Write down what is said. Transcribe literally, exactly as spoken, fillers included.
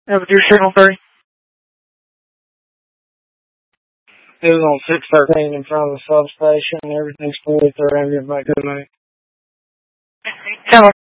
Have a deer signal thirty. It was on six thirteen in front of the substation. Everything's fully through. Everybody good night. Ten